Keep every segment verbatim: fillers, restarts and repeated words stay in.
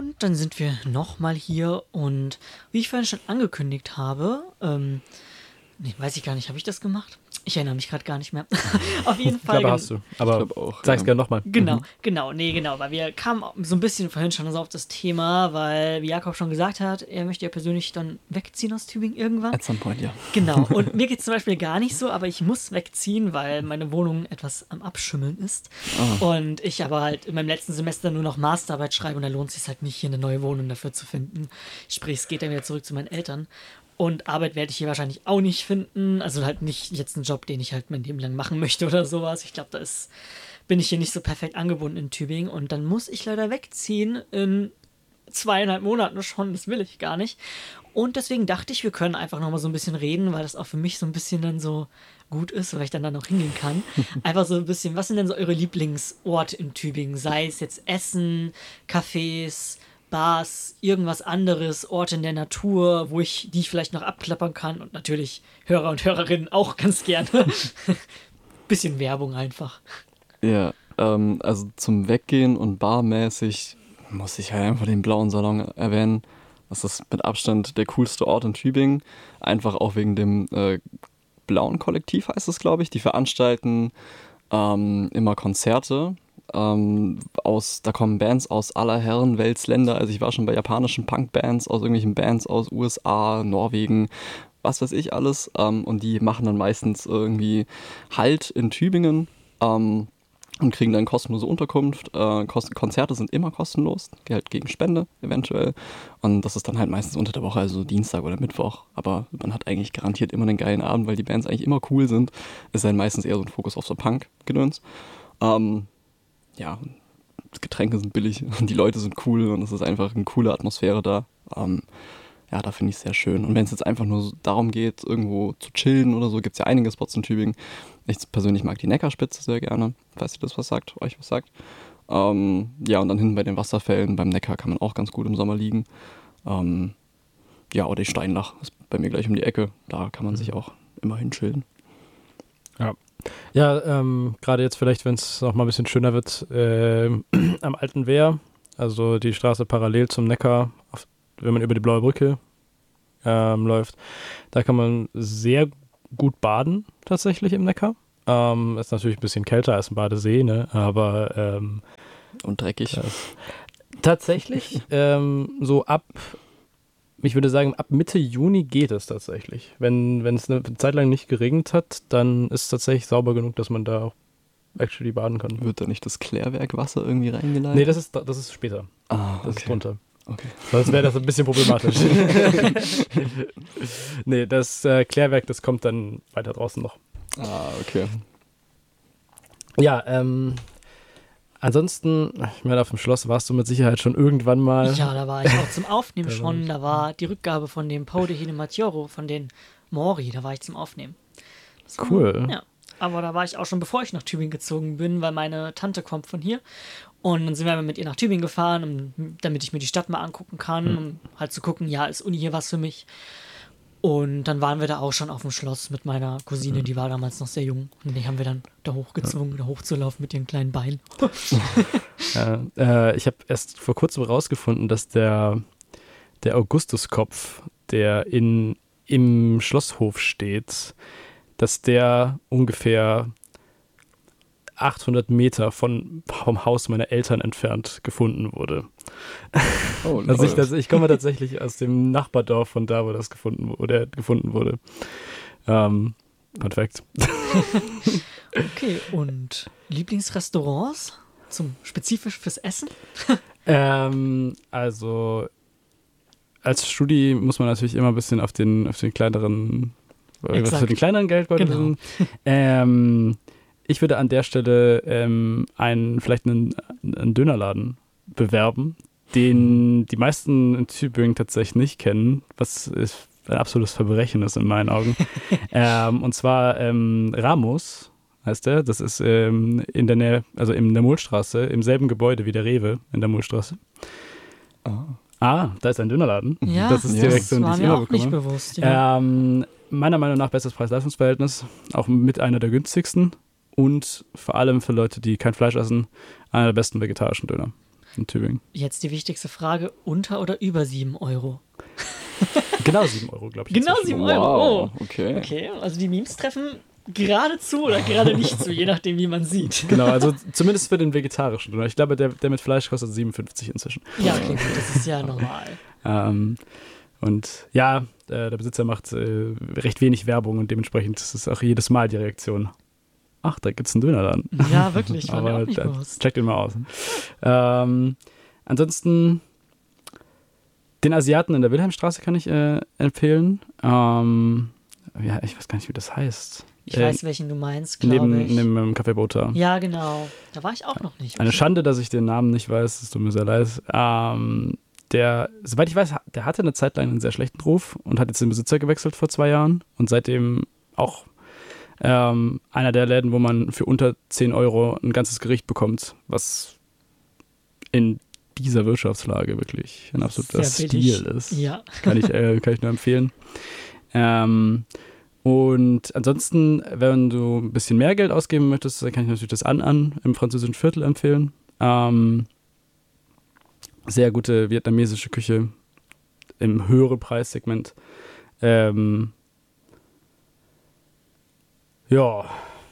Und dann sind wir nochmal hier und wie ich vorhin schon angekündigt habe, ähm, nee, weiß ich gar nicht, habe ich das gemacht? Ich erinnere mich gerade gar nicht mehr. Auf jeden Fall. Ich glaube, hast du. Aber ich glaube auch, sag's ja. gerne nochmal. Genau, Mhm. genau, nee, genau, weil wir kamen so ein bisschen vorhin schon so auf das Thema, weil, wie Jakob schon gesagt hat, er möchte ja persönlich dann wegziehen aus Tübingen irgendwann. At some point, ja. Genau, und mir geht es zum Beispiel gar nicht so, aber ich muss wegziehen, weil meine Wohnung etwas am Abschimmeln ist. Oh. Und ich aber halt in meinem letzten Semester nur noch Masterarbeit schreibe und da lohnt es sich halt nicht, hier eine neue Wohnung dafür zu finden. Sprich, es geht dann wieder zurück zu meinen Eltern. Und Arbeit werde ich hier wahrscheinlich auch nicht finden. Also halt nicht jetzt einen Job, den ich halt mein Leben lang machen möchte oder sowas. Ich glaube, da ist, bin ich hier nicht so perfekt angebunden in Tübingen. Und dann muss ich leider wegziehen in zweieinhalb Monaten schon. Das will ich gar nicht. Und deswegen dachte ich, wir können einfach nochmal so ein bisschen reden, weil das auch für mich so ein bisschen dann so gut ist, weil ich dann da noch hingehen kann. Einfach so ein bisschen, was sind denn so eure Lieblingsorte in Tübingen? Sei es jetzt Essen, Cafés, Bars, irgendwas anderes, Orte in der Natur, wo ich, die ich vielleicht noch abklappern kann und natürlich Hörer und Hörerinnen auch ganz gerne. Bisschen Werbung einfach. Ja, ähm, also zum Weggehen und barmäßig muss ich halt einfach den Blauen Salon erwähnen. Das ist mit Abstand der coolste Ort in Tübingen. Einfach auch wegen dem äh, Blauen Kollektiv heißt es, glaube ich. Die veranstalten ähm, immer Konzerte. Ähm, aus, da kommen Bands aus aller Herren Weltsländer. Also ich war schon bei japanischen Punkbands, aus irgendwelchen Bands aus U S A, Norwegen, was weiß ich alles. Ähm, und die machen dann meistens irgendwie Halt in Tübingen ähm, und kriegen dann kostenlose Unterkunft. Äh, Kost- Konzerte sind immer kostenlos, Geld gegen Spende eventuell. Und das ist dann halt meistens unter der Woche, also Dienstag oder Mittwoch. Aber man hat eigentlich garantiert immer einen geilen Abend, weil die Bands eigentlich immer cool sind. Es ist dann meistens eher so ein Fokus auf so Punk-Gedöns. Ähm, ja, Getränke sind billig und die Leute sind cool und es ist einfach eine coole Atmosphäre da. Ähm, ja, da finde ich es sehr schön. Und wenn es jetzt einfach nur so darum geht, irgendwo zu chillen oder so, gibt es ja einige Spots in Tübingen. Ich persönlich mag die Neckarspitze sehr gerne, falls ihr das was sagt, euch was sagt. Ähm, ja, und dann hinten bei den Wasserfällen beim Neckar kann man auch ganz gut im Sommer liegen. Ähm, ja, oder die Steinlach ist bei mir gleich um die Ecke. Da kann man sich auch immer hinchillen. Ja. Ja, ähm, gerade jetzt vielleicht, wenn es noch mal ein bisschen schöner wird, äh, am Alten Wehr, also die Straße parallel zum Neckar, auf, wenn man über die Blaue Brücke ähm, läuft, da kann man sehr gut baden, tatsächlich im Neckar. Ähm, ist natürlich ein bisschen kälter als ein Badesee, ne? Aber ähm, und dreckig. Äh, tatsächlich, ähm, so ab, ich würde sagen, ab Mitte Juni geht es tatsächlich. Wenn wenn es eine Zeit lang nicht geregnet hat, dann ist es tatsächlich sauber genug, dass man da auch actually baden kann. Wird da nicht das Klärwerkwasser irgendwie reingeleitet? Nee, das ist, das ist später. Ah, Das okay. ist drunter. Okay. Sonst wäre das ein bisschen problematisch. Nee, das äh, Klärwerk, das kommt dann weiter draußen noch. Ah, okay. Ja, ähm, ansonsten, ich meine, auf dem Schloss warst du mit Sicherheit schon irgendwann mal. Ja, da war ich auch zum Aufnehmen Da war schon. ich- Da war die Rückgabe von dem Pau de Hinemachioro, von den Mori, da war ich zum Aufnehmen. Das war- Cool. Ja, aber da war ich auch schon, bevor ich nach Tübingen gezogen bin, weil meine Tante kommt von hier. Und dann sind wir mit ihr nach Tübingen gefahren, um, damit ich mir die Stadt mal angucken kann, um halt zu gucken, ja, ist Uni hier was für mich? Und dann waren wir da auch schon auf dem Schloss mit meiner Cousine, die war damals noch sehr jung. Und die haben wir dann da hochgezwungen, da hochzulaufen mit ihren kleinen Beinen. Ja, äh, ich habe erst vor kurzem rausgefunden, dass der, der Augustuskopf, der in, im Schlosshof steht, dass der ungefähr achthundert Meter von, vom Haus meiner Eltern entfernt gefunden wurde. Oh, Also ich, lol. das, ich komme tatsächlich aus dem Nachbardorf von da, wo das gefunden wurde. Gefunden wurde. Ähm, perfekt. Okay, und Lieblingsrestaurants? Zum, spezifisch fürs Essen? Ähm, also als Studi muss man natürlich immer ein bisschen auf den, auf den kleineren, was Exakt. für den kleineren Geldbeutel Genau. sind. Ähm, ich würde an der Stelle ähm, einen, vielleicht einen, einen Dönerladen bewerben, den die meisten in Tübingen tatsächlich nicht kennen, was ist ein absolutes Verbrechen ist in meinen Augen. ähm, und zwar ähm, Ramos heißt der. Das ist ähm, in der Nähe, also in der Mohlstraße, im selben Gebäude wie der Rewe in der Mohlstraße. Ah. Ah, da ist ein Dönerladen. Ja, das ist die Ja. Reaktion, die war ich mir immer auch nicht bekomme. bewusst. Ja. Ähm, meiner Meinung nach bestes Preis-Leistungs-Verhältnis, auch mit einer der günstigsten und vor allem für Leute, die kein Fleisch essen, einer der besten vegetarischen Döner. in Tübingen. Jetzt die wichtigste Frage, unter oder über sieben Euro? Genau sieben Euro, glaube ich. Genau inzwischen. sieben Euro. Wow, Oh. okay. Okay, also die Memes treffen gerade zu oder gerade nicht zu, je nachdem, wie man sieht. Genau, also zumindest für den vegetarischen. Ich glaube, der, der mit Fleisch kostet siebenundfünfzig inzwischen. Ja, okay, gut, das ist ja normal. Ähm, und ja, äh, der Besitzer macht äh, recht wenig Werbung und dementsprechend ist es auch jedes Mal die Reaktion. Ach, da gibt's einen Dönerladen. Ja, wirklich, war mir Aber auch nicht da, bewusst. checkt ihn mal aus. Ähm, ansonsten den Asiaten in der Wilhelmstraße kann ich äh, empfehlen. Ähm, ja, ich weiß gar nicht, wie das heißt. Ich Äh, weiß, welchen du meinst, glaube Neben, ich. neben dem Café Bota. Ja, genau. Da war ich auch noch nicht. Eine Okay. Schande, dass ich den Namen nicht weiß, es tut mir sehr leid. Ähm, der, soweit ich weiß, der hatte eine Zeit lang einen sehr schlechten Ruf und hat jetzt den Besitzer gewechselt vor zwei Jahren und seitdem auch ähm, einer der Läden, wo man für unter zehn Euro ein ganzes Gericht bekommt, was in dieser Wirtschaftslage wirklich ein absoluter Sehr billig. Stil ist. Ja. Kann ich, äh, kann ich nur empfehlen. Ähm, und ansonsten, wenn du ein bisschen mehr Geld ausgeben möchtest, dann kann ich natürlich das An-An im französischen Viertel empfehlen. Ähm, sehr gute vietnamesische Küche im höheren Preissegment. Ähm, ja,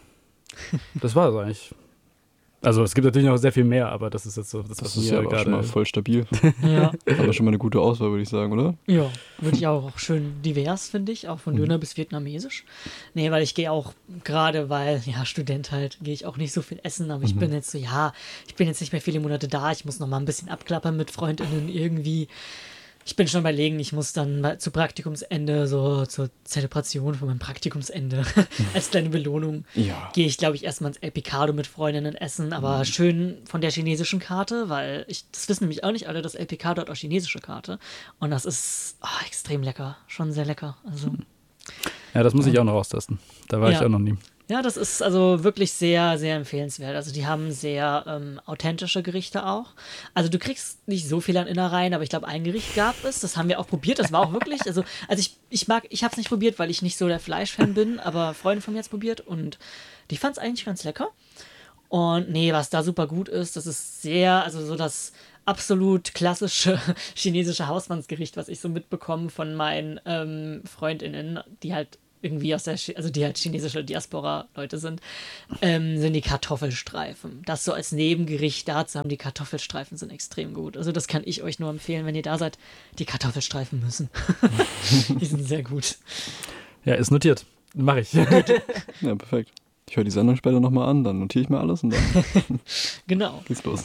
das war es eigentlich. Also es gibt natürlich noch sehr viel mehr, aber das ist jetzt so das, was Das ist mir ja aber schon mal gerade... voll stabil. Ja. Aber schon mal eine gute Auswahl, würde ich sagen, oder? Ja, würde ich auch schön divers, finde ich, auch von Mhm. Döner bis vietnamesisch. Nee, weil ich gehe auch, gerade weil, ja, Student halt, gehe ich auch nicht so viel essen, aber ich Mhm. bin jetzt so, ja, ich bin jetzt nicht mehr viele Monate da, ich muss noch mal ein bisschen abklappern mit FreundInnen irgendwie. Ich bin schon überlegen, ich muss dann mal zu Praktikumsende, so zur Zelebration von meinem Praktikumsende, als kleine Belohnung, Ja. gehe ich, glaube ich, erstmal ins El Picado mit Freundinnen essen, aber schön von der chinesischen Karte, weil ich, das wissen nämlich auch nicht alle, dass El Picado hat auch chinesische Karte. Und das ist ah, extrem lecker, schon sehr lecker. Also, Ja, das muss ich auch noch austesten. Da war Ja. ich auch noch nie. ja, das ist also wirklich sehr, sehr empfehlenswert. Also die haben sehr ähm, authentische Gerichte auch. Also du kriegst nicht so viel an Innereien, aber ich glaube, ein Gericht gab es. Das haben wir auch probiert. Das war auch wirklich, also, also ich, ich mag, ich habe es nicht probiert, weil ich nicht so der Fleischfan bin, aber Freunde von mir hat es probiert und die fand es eigentlich ganz lecker. Und nee, was da super gut ist, das ist sehr, also so das absolut klassische chinesische Hausmannsgericht, was ich so mitbekomme von meinen ähm, FreundInnen, die halt irgendwie aus der, Chi- also die halt chinesische Diaspora-Leute sind, ähm, sind die Kartoffelstreifen. Das so als Nebengericht dazu haben, die Kartoffelstreifen sind extrem gut. Also das kann ich euch nur empfehlen, wenn ihr da seid, die Kartoffelstreifen müssen. Die sind sehr gut. Ja, ist notiert. Mache ich. Ja, perfekt. Ich höre die Sendung später nochmal an, dann notiere ich mir alles und dann Genau. geht's los.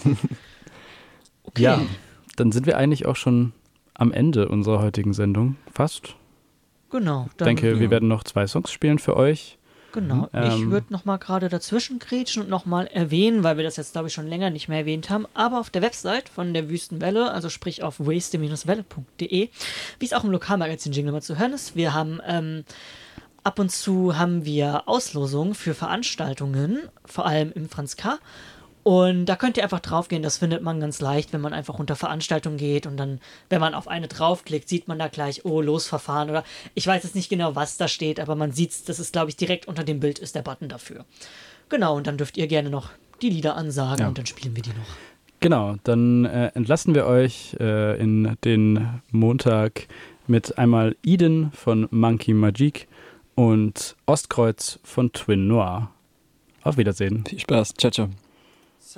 Okay. Ja, dann sind wir eigentlich auch schon am Ende unserer heutigen Sendung. Fast. Genau. Ich denke, ja. wir werden noch zwei Songs spielen für euch. Genau, ich Ähm, würde nochmal gerade dazwischen grätschen und nochmal erwähnen, weil wir das jetzt, glaube ich, schon länger nicht mehr erwähnt haben, aber auf der Website von der Wüstenwelle, also sprich auf waste Welle punkt de, wie es auch im Lokalmagazin Jingle mal zu hören ist, wir haben ähm, ab und zu haben wir Auslosungen für Veranstaltungen, vor allem im Franz K. Und da könnt ihr einfach draufgehen, das findet man ganz leicht, wenn man einfach unter Veranstaltungen geht und dann, wenn man auf eine draufklickt, sieht man da gleich, oh, Losverfahren oder ich weiß jetzt nicht genau, was da steht, aber man sieht, das ist, glaube ich, direkt unter dem Bild ist der Button dafür. Genau, und dann dürft ihr gerne noch die Lieder ansagen Ja. und dann spielen wir die noch. Genau, dann äh, entlassen wir euch äh, in den Montag mit einmal Eden von Monkey Magic und Ostkreuz von Twin Noir. Auf Wiedersehen. Viel Spaß. Ciao, ciao.